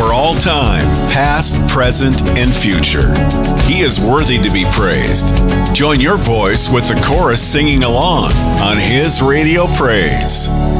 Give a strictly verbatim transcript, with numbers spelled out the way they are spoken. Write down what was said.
for all time, past, present, and future. He is worthy to be praised. Join your voice with the chorus singing along on His Radio Praise.